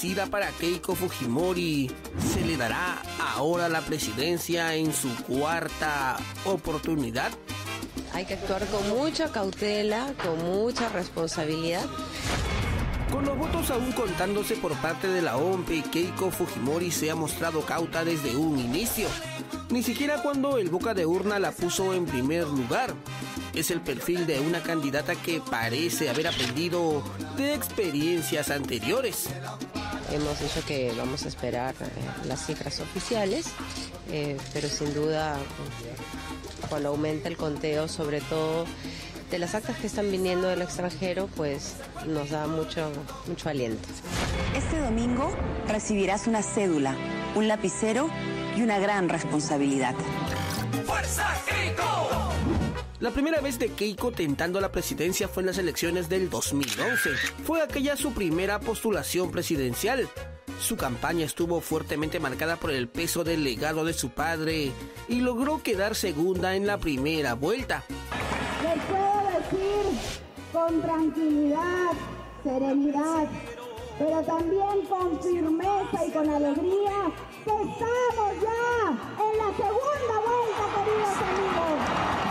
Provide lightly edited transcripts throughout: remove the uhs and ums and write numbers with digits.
Para Keiko Fujimori, ¿se le dará ahora la presidencia en su cuarta oportunidad? Hay que actuar con mucha cautela, con mucha responsabilidad. Con los votos aún contándose por parte de la OMP, Keiko Fujimori se ha mostrado cauta desde un inicio. Ni siquiera cuando el boca de urna la puso en primer lugar. Es el perfil de una candidata que parece haber aprendido de experiencias anteriores. Hemos dicho que vamos a esperar las cifras oficiales, pero sin duda cuando aumenta el conteo, sobre todo de las actas que están viniendo del extranjero, pues nos da mucho aliento. Este domingo recibirás una cédula, un lapicero y una gran responsabilidad. ¡Fuerza Keiko! La primera vez de Keiko tentando la presidencia fue en las elecciones del 2011. Fue aquella su primera postulación presidencial. Su campaña estuvo fuertemente marcada por el peso del legado de su padre y logró quedar segunda en la primera vuelta. Les puedo decir con tranquilidad, serenidad, pero también con firmeza y con alegría que estamos ya en la segunda vuelta, queridos amigos.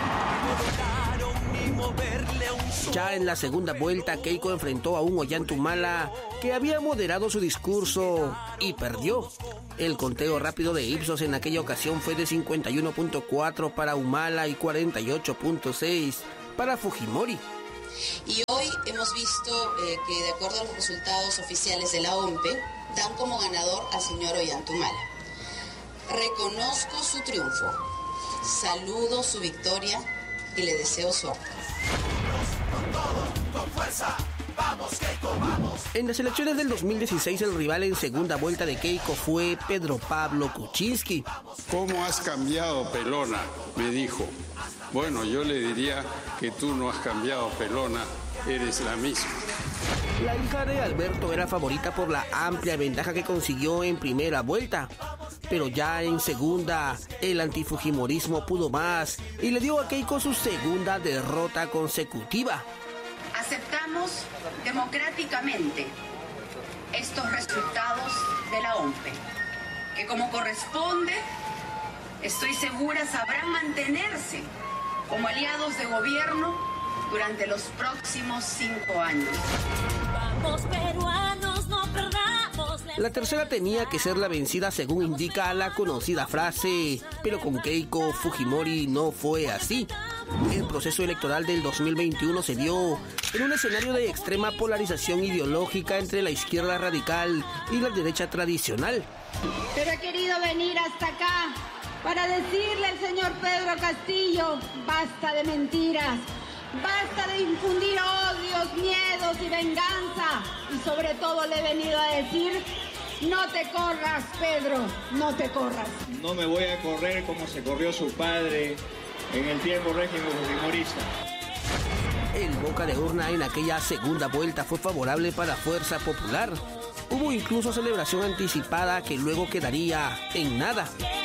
Ya en la segunda vuelta, Keiko enfrentó a un Ollanta que había moderado su discurso y perdió. El conteo rápido de Ipsos en aquella ocasión fue de 51.4 para Humala y 48.6 para Fujimori. Y hoy hemos visto que, de acuerdo a los resultados oficiales de la OMP, dan como ganador al señor Ollanta Humala. Reconozco su triunfo, saludo su victoria y le deseo suerte. En las elecciones del 2016, el rival en segunda vuelta de Keiko fue Pedro Pablo Kuczynski. ¿Cómo has cambiado, pelona?, me dijo. Bueno, yo le diría que tú no has cambiado, pelona, eres la misma. La hija de Alberto era favorita por la amplia ventaja que consiguió en primera vuelta. Pero ya en segunda, el antifujimorismo pudo más y le dio a Keiko su segunda derrota consecutiva. Aceptamos democráticamente estos resultados de la OMP, que como corresponde, estoy segura, sabrán mantenerse como aliados de gobierno durante los próximos 5 años. Vamos peruanos, no perdamos. La tercera tenía que ser la vencida, según indica la conocida frase, pero con Keiko Fujimori no fue así. El proceso electoral del 2021 se dio en un escenario de extrema polarización ideológica entre la izquierda radical y la derecha tradicional. Pero he querido venir hasta acá para decirle al señor Pedro Castillo, basta de mentiras, basta de infundir odios, miedos y venganza. Y sobre todo le he venido a decir, no te corras, Pedro, no te corras. No me voy a correr como se corrió su padre en el tiempo régimen fujimorista. El boca de urna en aquella segunda vuelta fue favorable para Fuerza Popular. Hubo incluso celebración anticipada que luego quedaría en nada.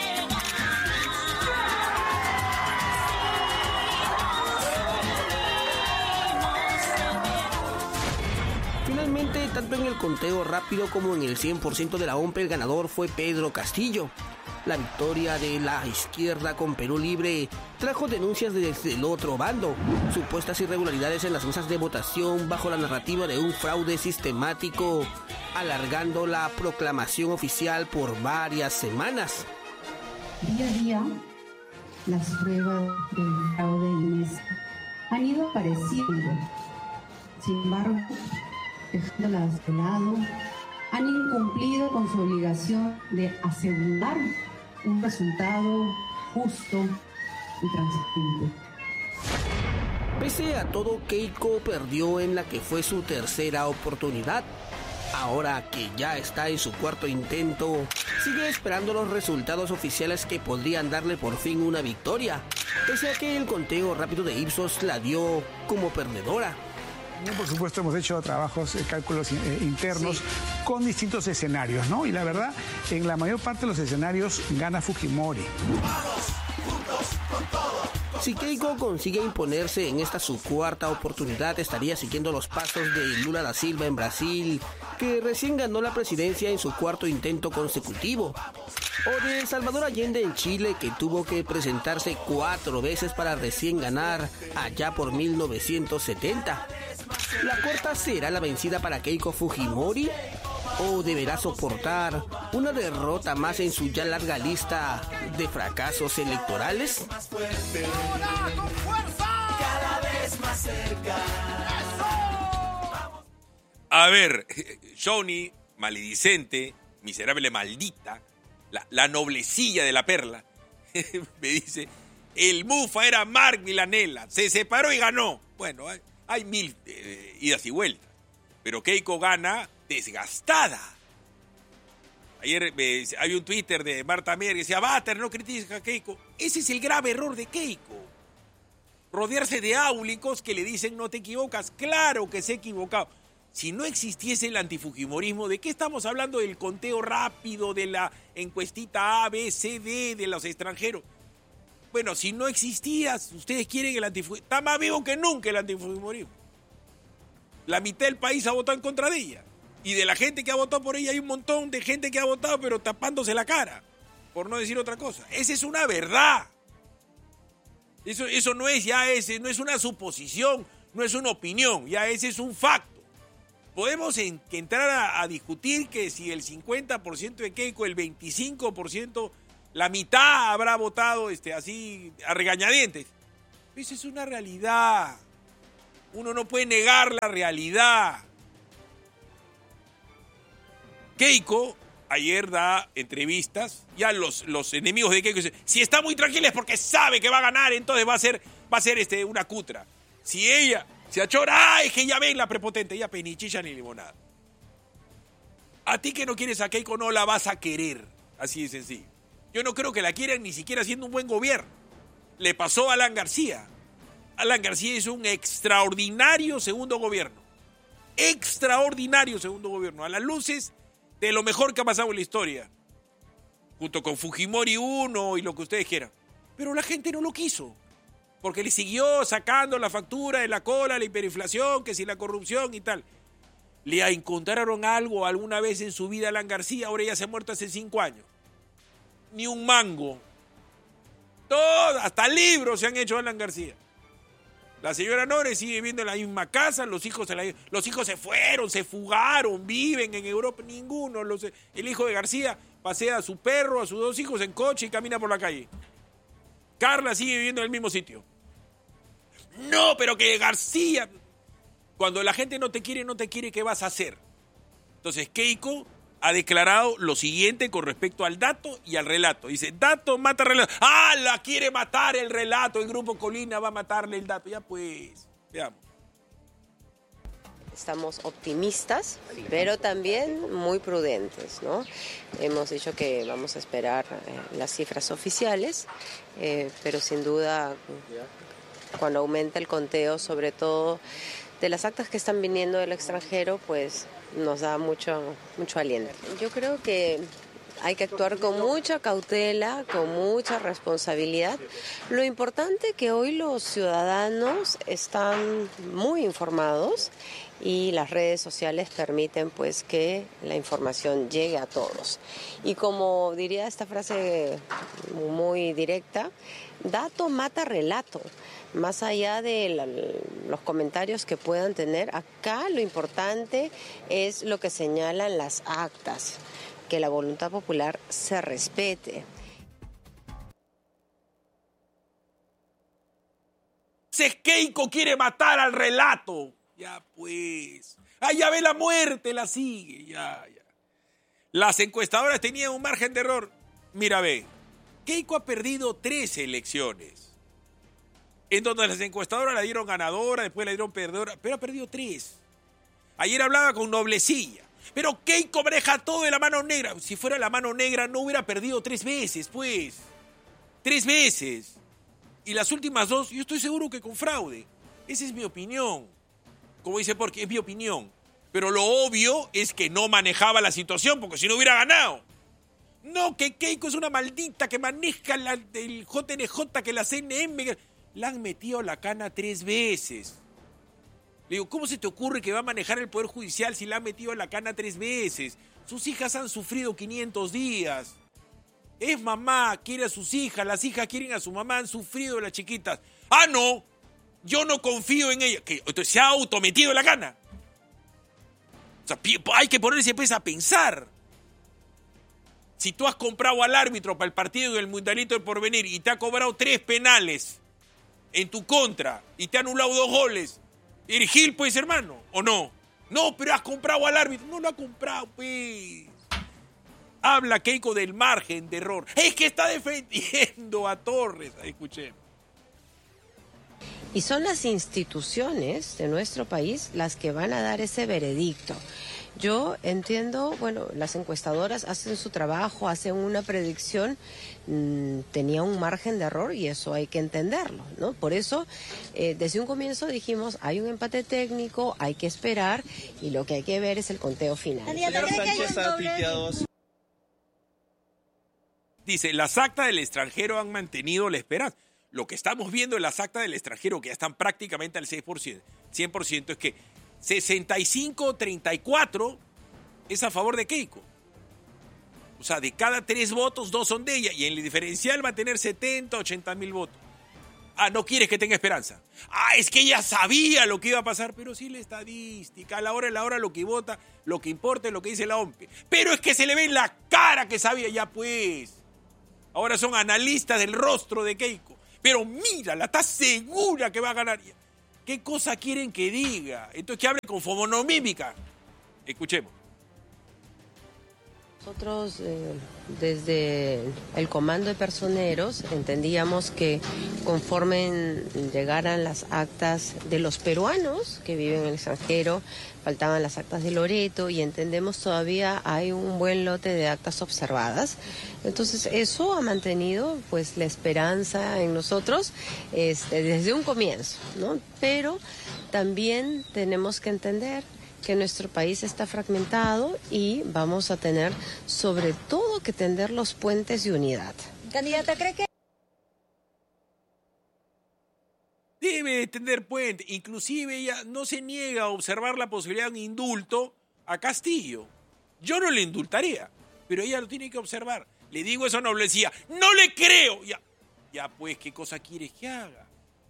Finalmente, tanto en el conteo rápido como en el 100% de la OMP, el ganador fue Pedro Castillo. La victoria de la izquierda con Perú Libre trajo denuncias desde el otro bando, supuestas irregularidades en las mesas de votación bajo la narrativa de un fraude sistemático, alargando la proclamación oficial por varias semanas. Día a día, las pruebas del fraude en mesa han ido apareciendo. Sin embargo, dejándolas de lado, han incumplido con su obligación de asegurar un resultado justo y transparente. Pese a todo, Keiko perdió en la que fue su tercera oportunidad. Ahora que ya está en su cuarto intento, sigue esperando los resultados oficiales que podrían darle por fin una victoria, pese a que el conteo rápido de Ipsos la dio como perdedora. Por supuesto, hemos hecho trabajos, cálculos internos con distintos escenarios, ¿no? Y la verdad, en la mayor parte de los escenarios gana Fujimori. ¡Vamos! ¡Juntos con todo! Si Keiko consigue imponerse en esta su cuarta oportunidad, estaría siguiendo los pasos de Lula da Silva en Brasil, que recién ganó la presidencia en su cuarto intento consecutivo, o de Salvador Allende en Chile, que tuvo que presentarse 4 veces para recién ganar allá por 1970. ¿La cuarta será la vencida para Keiko Fujimori? ¿O deberá soportar una derrota más en su ya larga lista de fracasos electorales? A ver, Johnny, maledicente, miserable maldita, la noblecilla de la perla, me dice, el Mufa era Marc Villanella, se separó y ganó. Bueno, hay mil idas y vueltas, pero Keiko gana desgastada. Ayer había un Twitter de Marta Mer que decía, Bater, no critiques a Keiko. Ese es el grave error de Keiko. Rodearse de áulicos que le dicen no te equivocas. Claro que se ha equivocado. Si no existiese el antifujimorismo, ¿de qué estamos hablando? Del conteo rápido, de la encuestita A, B, C, D, de los extranjeros. Bueno, si no existía, ustedes quieren el antifujimorismo. Está más vivo que nunca el antifujimorismo. La mitad del país ha votado en contra de ella. Y de la gente que ha votado por ella hay un montón de gente que ha votado pero tapándose la cara, por no decir otra cosa. Esa es una verdad. Eso no es no es una suposición, no es una opinión, ya ese es un facto. Podemos entrar a discutir que si el 50% de Keiko, el 25%, la mitad habrá votado así a regañadientes. Esa es una realidad. Uno no puede negar la realidad. Keiko ayer da entrevistas, ya los enemigos de Keiko dicen, si está muy tranquila es porque sabe que va a ganar, entonces va a ser una cutra. Si ella se achora, es que ya ven la prepotente, ella ni chicha ni limonada. A ti que no quieres a Keiko no la vas a querer, así de sencillo. Yo no creo que la quieran ni siquiera haciendo un buen gobierno. Le pasó a Alan García. Alan García hizo un extraordinario segundo gobierno. Extraordinario segundo gobierno. A las luces de lo mejor que ha pasado en la historia. Junto con Fujimori 1 y lo que ustedes quieran. Pero la gente no lo quiso. Porque le siguió sacando la factura de la cola, la hiperinflación, que si la corrupción y tal. Le encontraron algo alguna vez en su vida a Alan García, ahora ya se ha muerto hace 5 años. Ni un mango. Todo, hasta libros se han hecho a Alan García. La señora Nore sigue viviendo en la misma casa, los hijos se fueron, se fugaron, viven en Europa, ninguno. El hijo de García pasea a su perro, a sus 2 hijos en coche y camina por la calle. Carla sigue viviendo en el mismo sitio. No, pero que García... Cuando la gente no te quiere, ¿qué vas a hacer? Entonces Keiko ha declarado lo siguiente con respecto al dato y al relato. Dice, dato mata relato. ¡Ah, la quiere matar el relato! El Grupo Colina va a matarle el dato. Ya pues, veamos. Estamos optimistas, pero también muy prudentes, ¿no? Hemos dicho que vamos a esperar las cifras oficiales, pero sin duda, cuando aumenta el conteo, sobre todo de las actas que están viniendo del extranjero, pues nos da mucho aliento. Yo creo que hay que actuar con mucha cautela, con mucha responsabilidad. Lo importante es que hoy los ciudadanos están muy informados y las redes sociales permiten pues que la información llegue a todos. Y como diría esta frase muy directa, dato mata relato. Más allá de los comentarios que puedan tener, acá lo importante es lo que señalan las actas, que la voluntad popular se respete. Keiko quiere matar al relato. Ya pues. Ya ve la muerte, la sigue. Ya. Las encuestadoras tenían un margen de error. Mira, ve. Keiko ha perdido 3 elecciones. En donde las encuestadoras la dieron ganadora, después la dieron perdedora, pero ha perdido 3. Ayer hablaba con Noblecilla. Pero Keiko maneja todo de la mano negra. Si fuera la mano negra no hubiera perdido 3 veces, pues. 3 veces. Y las últimas 2, yo estoy seguro que con fraude. Esa es mi opinión. Como dice, porque es mi opinión. Pero lo obvio es que no manejaba la situación, porque si no hubiera ganado. No, que Keiko es una maldita que maneja el JNJ, que la CNM... Le han metido la cana 3 veces. Le digo, ¿cómo se te ocurre que va a manejar el Poder Judicial si le han metido la cana 3 veces? Sus hijas han sufrido 500 días. Es mamá, quiere a sus hijas, las hijas quieren a su mamá, han sufrido las chiquitas. ¡Ah, no! Yo no confío en ella. Que se ha autometido la cana. O sea, hay que ponerse pues a pensar. Si tú has comprado al árbitro para el partido del Mundialito del Porvenir y te ha cobrado 3 penales en tu contra y te ha anulado 2 goles, ¿eres gil, pues, hermano? ¿O no? No, pero has comprado al árbitro. No lo ha comprado, pues. Habla Keiko del margen de error. Es que está defendiendo a Torres. Escuché. Y son las instituciones de nuestro país las que van a dar ese veredicto. Yo entiendo, bueno, las encuestadoras hacen su trabajo, hacen una predicción, tenía un margen de error y eso hay que entenderlo, ¿no? Por eso, desde un comienzo dijimos, hay un empate técnico, hay que esperar y lo que hay que ver es el conteo final. Señor Sánchez ha tuiteado... Dice, las actas del extranjero han mantenido la esperanza. Lo que estamos viendo en las actas del extranjero, que ya están prácticamente al 6%, 100%, es que 65-34 es a favor de Keiko. O sea, de cada 3 votos, 2 son de ella. Y en el diferencial va a tener 70-80 mil votos. Ah, no quieres que tenga esperanza. Ah, es que ella sabía lo que iba a pasar. Pero sí la estadística, a la hora lo que vota, lo que importa es lo que dice la OMP. Pero es que se le ve en la cara que sabía ya, pues. Ahora son analistas del rostro de Keiko. Pero mírala, está segura que va a ganar. ¿Qué cosa quieren que diga? Entonces que hable con fonomímica. Escuchemos. Nosotros desde el comando de personeros entendíamos que conforme llegaran las actas de los peruanos que viven en el extranjero, faltaban las actas de Loreto y entendemos todavía hay un buen lote de actas observadas. Entonces eso ha mantenido pues la esperanza en nosotros desde un comienzo, ¿no? Pero también tenemos que entender que nuestro país está fragmentado y vamos a tener sobre todo que tender los puentes de unidad. Candidata, ¿cree que...? Debe tender puente. Inclusive ella no se niega a observar la posibilidad de un indulto a Castillo. Yo no le indultaría, pero ella lo tiene que observar. Le digo eso a Noblecía. ¡No le creo! Ya pues, ¿qué cosa quieres que haga?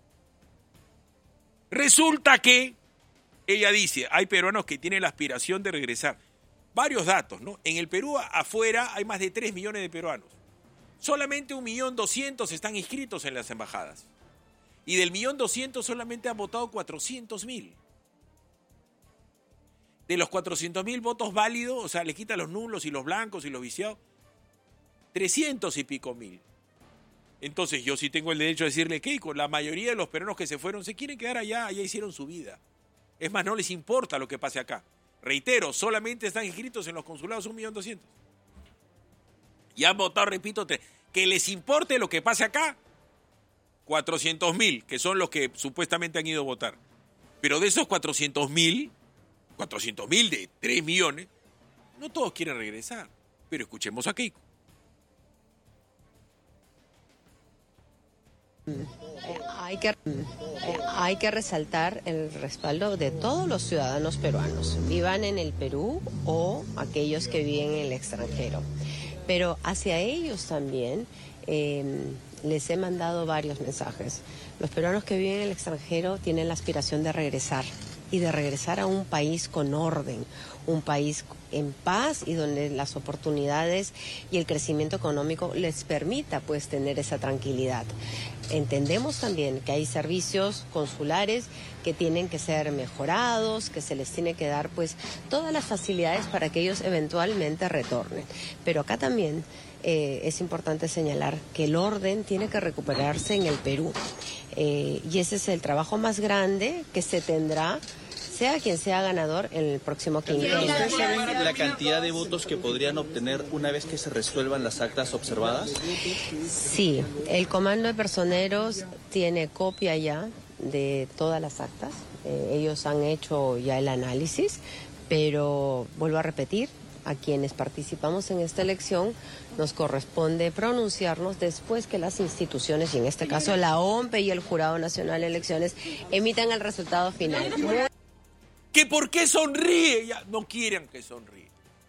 Resulta que ella dice, hay peruanos que tienen la aspiración de regresar. Varios datos, ¿no? En el Perú afuera hay más de 3 millones de peruanos. Solamente 1.200.000 están inscritos en las embajadas. Y del 1.200.000 solamente han votado 400.000. De los 400.000 votos válidos, o sea, le quita los nulos y los blancos y los viciados, 300 y pico mil. Entonces yo sí tengo el derecho a decirle, Keiko, la mayoría de los peruanos que se fueron se quieren quedar allá hicieron su vida. Es más, no les importa lo que pase acá. Reitero, solamente están inscritos en los consulados 1.200.000. Y han votado, repito, que les importe lo que pase acá, 400.000, que son los que supuestamente han ido a votar. Pero de esos 400.000 de 3 millones, no todos quieren regresar. Pero escuchemos a Keiko. Hay que resaltar el respaldo de todos los ciudadanos peruanos, vivan en el Perú o aquellos que viven en el extranjero. Pero hacia ellos también les he mandado varios mensajes. Los peruanos que viven en el extranjero tienen la aspiración de regresar y de regresar a un país con orden, un país en paz y donde las oportunidades y el crecimiento económico les permita pues tener esa tranquilidad. Entendemos también que hay servicios consulares que tienen que ser mejorados, que se les tiene que dar pues todas las facilidades para que ellos eventualmente retornen. Pero acá también es importante señalar que el orden tiene que recuperarse en el Perú. Y ese es el trabajo más grande que se tendrá, sea quien sea ganador en el próximo quinquenio. ¿Ustedes saben la cantidad de votos que podrían obtener una vez que se resuelvan las actas observadas? Sí, el comando de personeros tiene copia ya de todas las actas. Ellos han hecho ya el análisis, pero vuelvo a repetir, a quienes participamos en esta elección nos corresponde pronunciarnos después que las instituciones, y en este caso la OMPE y el Jurado Nacional de Elecciones, emitan el resultado final. ¿Que por qué sonríe? Ya no quieren que sonríe.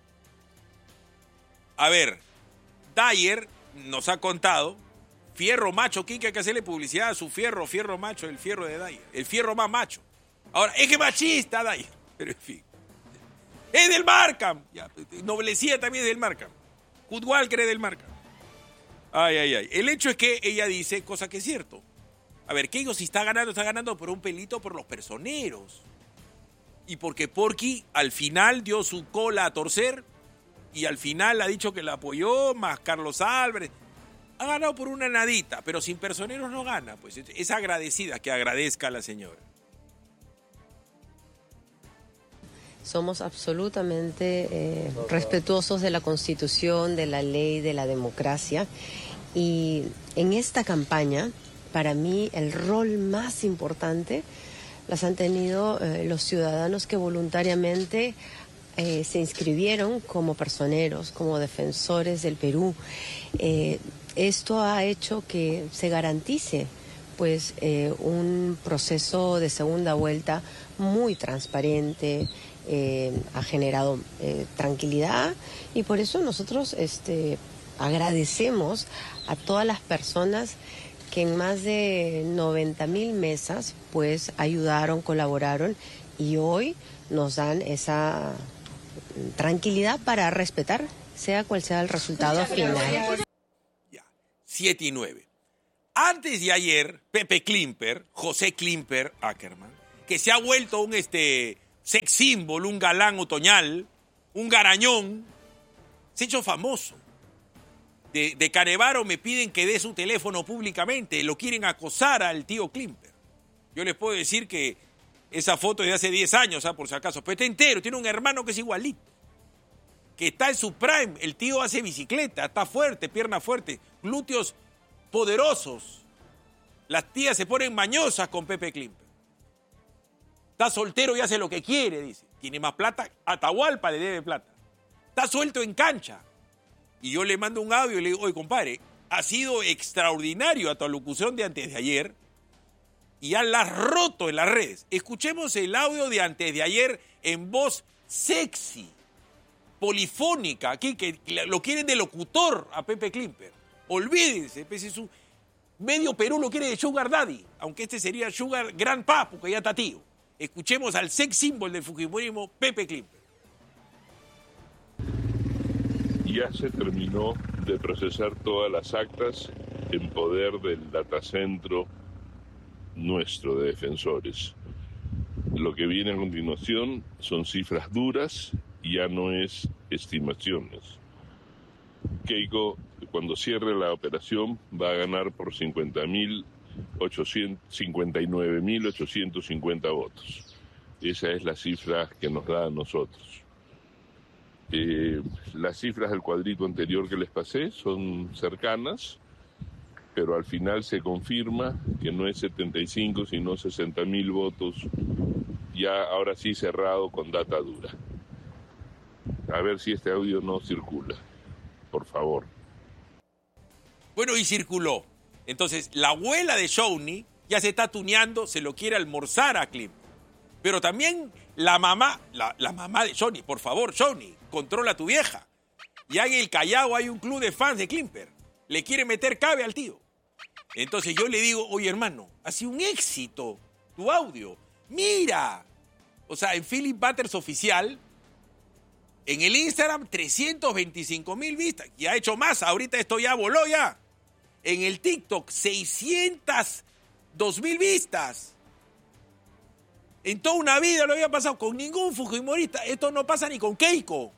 A ver, Dyer nos ha contado, fierro macho, ¿quién que hay que hacerle publicidad a su fierro macho, el fierro de Dyer? El fierro más macho. Ahora, es que machista Dyer, pero en fin. Es del Markham. Ya, Noblecía también es del Markham. Kurt Walker es del Markham. Ay. El hecho es que ella dice, cosa que es cierto. A ver, Keiko si está ganando por un pelito por los personeros. Y porque Porky al final dio su cola a torcer y al final ha dicho que la apoyó, más Carlos Álvarez. Ha ganado por una nadita, pero sin personeros no gana. Pues es agradecida, que agradezca a la señora. Somos absolutamente respetuosos de la Constitución, de la ley, de la democracia. Y en esta campaña, para mí, el rol más importante las han tenido los ciudadanos que voluntariamente se inscribieron como personeros, como defensores del Perú. Esto ha hecho que se garantice pues un proceso de segunda vuelta muy transparente, ha generado tranquilidad, y por eso nosotros agradecemos a todas las personas que en más de 90,000 mesas pues ayudaron, colaboraron, y hoy nos dan esa tranquilidad para respetar sea cual sea el resultado final. 7:09. Antes de ayer, Pepe Klimper, José Klimper Ackerman, que se ha vuelto un sex symbol, un galán otoñal, un garañón, se ha hecho famoso. De Canevaro me piden que dé su teléfono públicamente, lo quieren acosar al tío Klimper. Yo les puedo decir que esa foto es de hace 10 años, por si acaso, pero está entero, tiene un hermano que es igualito, que está en su prime, el tío hace bicicleta, está fuerte, pierna fuerte, glúteos poderosos. Las tías se ponen mañosas con Pepe Klimper. Está soltero y hace lo que quiere, dice. Tiene más plata, Atahualpa le debe plata. Está suelto en cancha. Y yo le mando un audio y le digo, oye, compadre, ha sido extraordinario a tu alocución de antes de ayer y ya la has roto en las redes. Escuchemos el audio de antes de ayer en voz sexy, polifónica, aquí que lo quieren de locutor a Pepe Klimper. Olvídense, pues medio Perú lo quiere de Sugar Daddy, aunque este sería Sugar Grandpa, porque ya está tío. Escuchemos al sex symbol del fujimorismo, Pepe Klimper. Ya se terminó de procesar todas las actas en poder del datacentro nuestro de defensores. Lo que viene a continuación son cifras duras, ya no es estimaciones. Keiko, cuando cierre la operación, va a ganar por 59.850 votos. Esa es la cifra que nos da a nosotros. Las cifras del cuadrito anterior que les pasé son cercanas, pero al final se confirma que no es 75, sino 60.000 votos, ya ahora sí cerrado con data dura. A ver si este audio no circula, por favor. Bueno, y circuló. Entonces, la abuela de Shawnee ya se está tuneando, se lo quiere almorzar a Klimper. Pero también la mamá de Shawnee, por favor, Shawnee, controla a tu vieja. Y en el Callao hay un club de fans de Klimper. Le quiere meter cabe al tío. Entonces yo le digo, oye hermano, ha sido un éxito tu audio. Mira. O sea, en Philip Butters oficial, en el Instagram 325,000 vistas. Y ha hecho más, ahorita esto ya voló ya. En el TikTok 602,000 vistas. En toda una vida lo había pasado con ningún fujimorista. Esto no pasa ni con Keiko.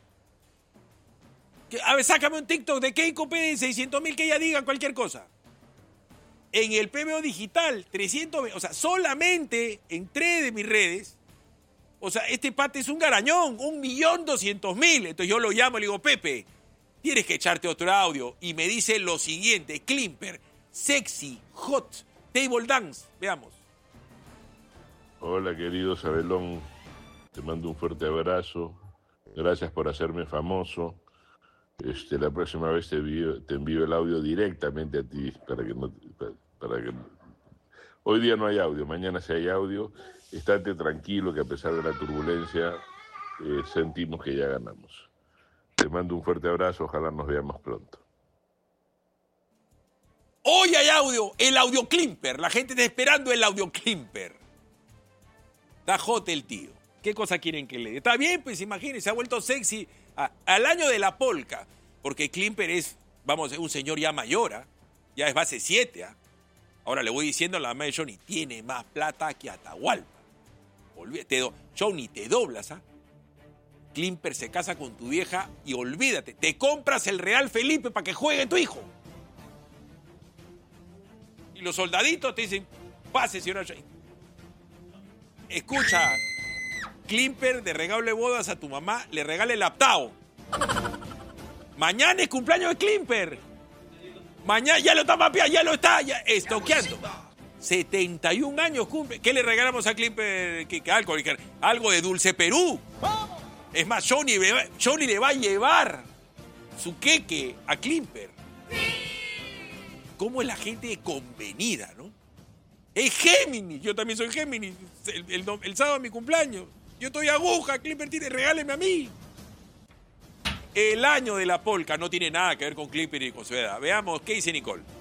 A ver, sácame un TikTok de Keiko de 600,000 que ella diga cualquier cosa. En el PBO digital, 300, o sea, solamente en 3 de mis redes. O sea, este pate es un garañón, 1.200.000. Entonces yo lo llamo y le digo, Pepe, tienes que echarte otro audio. Y me dice lo siguiente, Klimper, sexy, hot, table dance. Veamos. Hola, querido Sabelón. Te mando un fuerte abrazo. Gracias por hacerme famoso. La próxima vez te envío el audio directamente a ti para que hoy día no hay audio, mañana sí hay audio. Estate tranquilo que a pesar de la turbulencia sentimos que ya ganamos. Te mando un fuerte abrazo, ojalá nos veamos pronto. Hoy hay audio, el audio Klimper. La gente está esperando el audio Klimper. Está hot el tío. ¿Qué cosa quieren que le dé? Está bien, pues imagínense, se ha vuelto sexy al año de la polka. Porque Klimper es, un señor ya mayor, ya es base 7. Ahora le voy diciendo a la mamá de Johnny, tiene más plata que Atahualpa. Olvídate, Johnny, te doblas, Klimper se casa con tu vieja y olvídate, te compras el Real Felipe para que juegue tu hijo. Y los soldaditos te dicen, pase, señora Johnny. Escucha, Klimper de regalo de bodas a tu mamá le regala el Aptao. Mañana es cumpleaños de Klimper. Mañana ya lo está mapeando, ya lo está estoqueando. 71 años cumple. ¿Qué le regalamos a Klimper? Algo de Dulce Perú. Es más, Johnny le va a llevar su queque a Klimper. ¿Cómo es la gente convenida, no? Es Géminis. Yo también soy Géminis. El sábado es mi cumpleaños. Yo estoy aguja. Klimper tiene, regáleme a mí. El año de la polka no tiene nada que ver con Klimper y con su edad. Veamos qué dice Nicole.